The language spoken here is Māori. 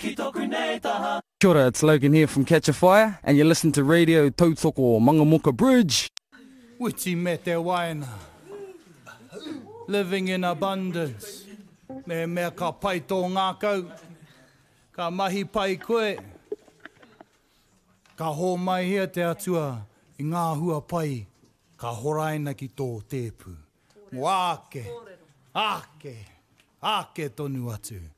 Kia ora, it's Logan here from Catch a Fire, and you listen to Radio Tautoko Mangamuka Bridge. Witi me te waina. Living in abundance. Me mea ka pai tō ngā kau. Ka mahi pai koe. Ka hō mai hea te atua i ngā hua pai. Ka horaina ki tō tēpu. Mo ake tonu atu.